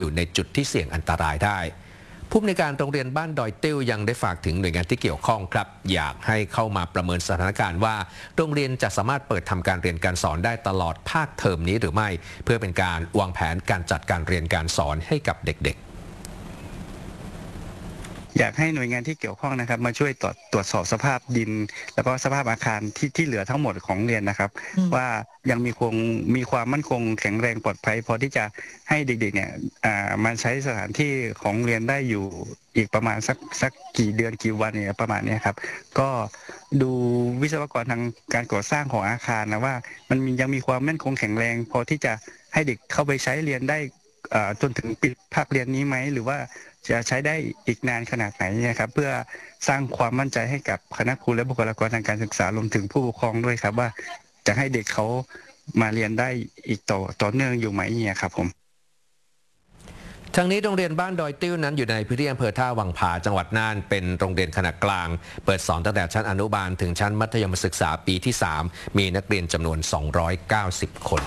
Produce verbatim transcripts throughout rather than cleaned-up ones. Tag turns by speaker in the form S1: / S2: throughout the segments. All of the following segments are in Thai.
S1: อยู่ในจุดที่เสี่ยงอันตรายได้ผู้อำนวยการโรงเรียนบ้านดอยติ้วยังได้ฝากถึงหน่วยงานที่เกี่ยวข้องครับอยากให้เข้ามาประเมินสถานการณ์ว่าโรงเรียนจะสามารถเปิดทำการเรียนการสอนได้ตลอดภาคเทอมนี้หรือไม่เพื่อเป็นการวางแผนการจัดการเรียนการสอนให้กับเด็กๆ
S2: อยากให้หน่วยงานที่เกี่ยวข้องนะครับมาช่วยตรวจตรวจสอบสภาพดินแล้วก็สภาพอาคารที่ที่เหลือทั้งหมดของเรียนนะครับว่ายังมีคงมีความมั่นคงแข็งแรงปลอดภัยพอที่จะให้เด็กๆเนี่ยมาใช้สถานที่ของเรียนได้อยู่อีกประมาณสักสักกี่เดือนกี่วันเนี่ยประมาณนี้ครับก็ดูวิศวกรทางการก่อสร้างของอาคารนะว่ามันยังมีความมั่นคงแข็งแรงพอที่จะให้เด็กเข้าไปใช้เรียนได้จนถึงปิดภาคเรียนนี้ไหมหรือว่าจะใช้ได้อีกนานขนาดไหนนะครับเพื่อสร้างความมั่นใจให้กับคณะครูและบุคลากรทางการศึกษารวมถึงผู้ปกครองด้วยครับว่าจะให้เด็กเขามาเรียนได้อีกต่อต่อเนื่องอยู่ไหมเนี่ยครับผม
S1: ทางนี้โรงเรียนบ้านดอยติ้วนั้นอยู่ในพื้นที่อำเภอท่าวังผาจังหวัดน่านเป็นโรงเรียนขนาดกลางเปิดสอนตั้งแต่ชั้นอนุบาลถึงชั้นมัธยมศึกษาปีที่สามมีนักเรียนจำนวนสองร้อยเก้าสิบคน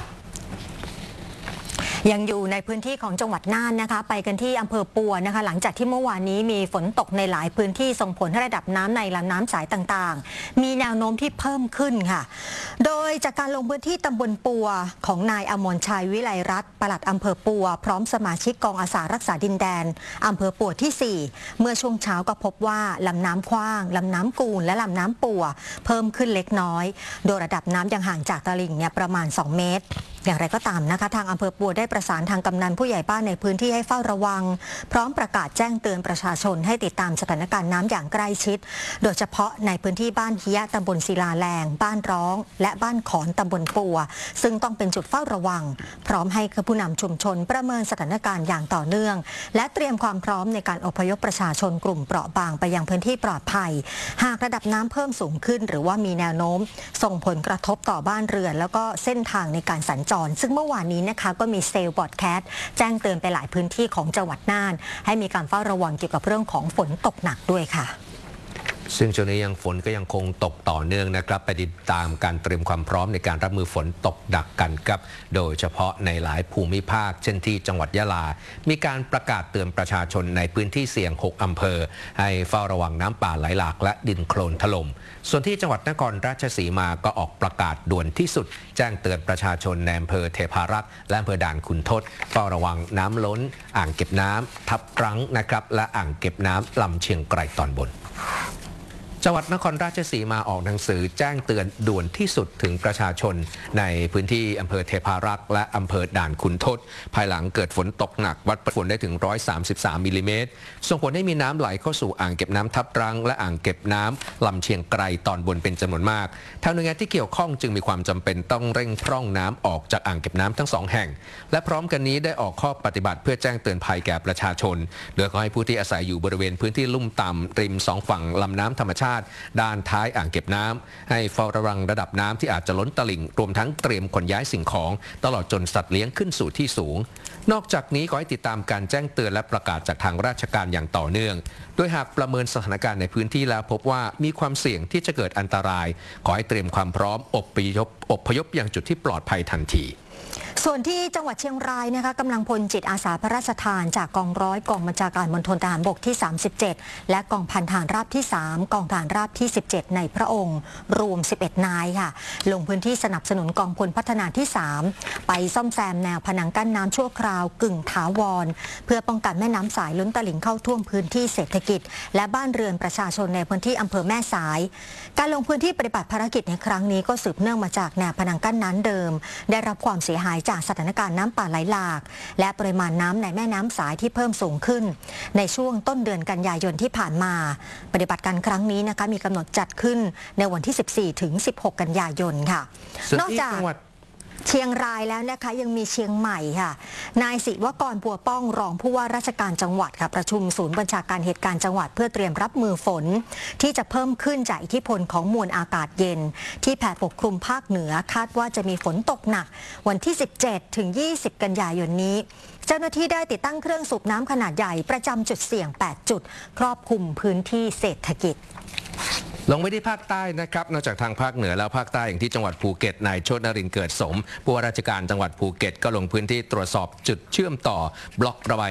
S3: ยังอยู่ในพื้นที่ของจังหวัดน่านนะคะไปกันที่อำเภอปัวนะคะหลังจากที่เมื่อวานนี้มีฝนตกในหลายพื้นที่ส่งผลให้ระดับน้ำในลำน้ำสายต่างๆมีแนวโน้มที่เพิ่มขึ้นค่ะโดยจากการลงพื้นที่ตำบลปัวของนายอมรชัยวิไลรัตน์ปลัดอำเภอปัวพร้อมสมาชิกกองอาสารักษาดินแดนอำเภอปัวที่สี่เมื่อช่วงเช้าก็พบว่าลำน้ำขว้างลำน้ำกูลและลำน้ำปัวเพิ่มขึ้นเล็กน้อยโดยระดับน้ำยังห่างจากตลิ่งเนี่ยประมาณสองเมตรอย่างไรก็ตามนะคะทางอำเภอปัวได้ประสานทางกำนันผู้ใหญ่บ้านในพื้นที่ให้เฝ้าระวังพร้อมประกาศแจ้งเตือนประชาชนให้ติดตามสถานการณ์น้ำอย่างใกล้ชิดโดยเฉพาะในพื้นที่บ้านเฮียตำบลศิลาแรงบ้านร้องและบ้านขอนตำบลปัวซึ่งต้องเป็นจุดเฝ้าระวังพร้อมให้ผู้นำชุมชนประเมินสถานการณ์อย่างต่อเนื่องและเตรียมความพร้อมในการอพยพประชาชนกลุ่มเปราะบางไปยังพื้นที่ปลอดภัยหากระดับน้ำเพิ่มสูงขึ้นหรือว่ามีแนวโน้มส่งผลกระทบต่อบ้านเรือนแล้วก็เส้นทางในการสัญจรซึ่งเมื่อวานนี้นะคะก็มีเซลล์บอดแคสต์แจ้งเตือนไปหลายพื้นที่ของจังหวัดน่านให้มีการเฝ้าระวังเกี่ยวกับเรื่องของฝนตกหนักด้วยค่ะ
S1: ซึ่งช่วงนี้ยังฝนก็ยังคงตกต่อเนื่องนะครับไปติดตามการเตรียมความพร้อมในการรับมือฝนตกหนักกันครับโดยเฉพาะในหลายภูมิภาคเช่นที่จังหวัดยะลามีการประกาศเตือนประชาชนในพื้นที่เสี่ยงหกอำเภอให้เฝ้าระวังน้ำป่าไหลหลากและดินโคลนถล่มส่วนที่จังหวัดนครราชสีมาก็ออกประกาศด่วนที่สุดแจ้งเตือนประชาชนในอำเภอเทพารักษ์และอำเภอด่านขุนทดเฝ้าระวังน้ำล้นอ่างเก็บน้ำทับรั้งนะครับและอ่างเก็บน้ำลำเชียงไกรตอนบนจังหวัดนครราชสีมาออกหนังสือแจ้งเตือนด่วนที่สุดถึงประชาชนในพื้นที่อำเภอเทพารักษ์และอำเภอด่านขุนทดภายหลังเกิดฝนตกหนักวัดฝนได้ถึงหนึ่งร้อยสามสิบสามมิลลิเมตรส่งผลให้มีน้ำไหลเข้าสู่อ่างเก็บน้ำทับรังและอ่างเก็บน้ำลำเชียงไกรตอนบนเป็นจำนวนมากทางหน่วยงานที่เกี่ยวข้องจึงมีความจำเป็นต้องเร่งพร่องน้ำออกจากอ่างเก็บน้ำทั้งสองแห่งและพร้อมกันนี้ได้ออกข้อปฏิบัติเพื่อแจ้งเตือนภัยแก่ประชาชนโดยขอให้ผู้ที่อาศัยอยู่บริเวณพื้นที่ลุ่มต่ำริมสองฝั่งลำน้ำธรรมชาติด้านท้ายอ่างเก็บน้ำให้เฝ้าระวังระดับน้ำที่อาจจะล้นตลิ่งรวมทั้งเตรียมขนย้ายสิ่งของตลอดจนสัตว์เลี้ยงขึ้นสู่ที่สูงนอกจากนี้ขอให้ติดตามการแจ้งเตือนและประกาศจากทางราชการอย่างต่อเนื่องโดยหากประเมินสถานการณ์ในพื้นที่แล้วพบว่ามีความเสี่ยงที่จะเกิดอันตรายขอให้เตรียมความพร้อมอพยพอพยพยังจุดที่ปลอดภัยทันที
S3: ส่วนที่จังหวัดเชียงรายนะคะกำลังพลจิตอาสาพระราชทานจากกองร้อยกองบัญชาการมณฑลทหารบกที่สามสิบเจ็ดและกองพันทหารราบที่สามกองทหารราบที่สิบเจ็ดในพระองค์รวมสิบเอ็ดนายค่ะลงพื้นที่สนับสนุนกองพลพัฒนาที่สามไปซ่อมแซมแนวผนังกั้นน้ำชั่วคราวกึ่งถาวรเพื่อป้องกันแม่น้ำสายล้นตลิ่งเข้าท่วมพื้นที่เศรษฐกิจและบ้านเรือนประชาชนในพื้นที่อำเภอแม่สายการลงพื้นที่ปฏิบัติภารกิจในครั้งนี้ก็สืบเนื่องมาจากแนวผนังกั้นน้ำเดิมได้รับความเสียหายจากสถานการณ์น้ำป่าไหลหลากและปริมาณน้ำในแม่น้ำสายที่เพิ่มสูงขึ้นในช่วงต้นเดือนกันยายนที่ผ่านมาปฏิบัติการครั้งนี้นะคะมีกำหนดจัดขึ้นในวันที่สิบสี่ถึงสิบหกกันยายนค่ะนอกจากเชียงรายแล้วนะคะยังมีเชียงใหม่ค่ะนายศิวกรบัวป้องรองผู้ว่าราชการจังหวัดค่ะประชุมศูนย์บัญชาการเหตุการณ์จังหวัดเพื่อเตรียมรับมือฝนที่จะเพิ่มขึ้นจากอิทธิพลของมวลอากาศเย็นที่แผ่ปกคลุมภาคเหนือคาดว่าจะมีฝนตกหนักวันที่สิบเจ็ดถึงยี่สิบกันยายนนี้เจ้าหน้าที่ได้ติดตั้งเครื่องสูบน้ำขนาดใหญ่ประจำจุดเสี่ยงแปดจุดครอบคลุมพื้นที่เศรษฐกิจ
S1: ลงไปที่ภาคใต้นะครับนอกจากทางภาคเหนือแล้วภาคใต้อย่างที่จังหวัดภูเก็ตนายโชตินรินทร์เกิดสมผู้ว่าราชการจังหวัดภูเก็ตก็ลงพื้นที่ตรวจสอบจุดเชื่อมต่อบล็อกระบาย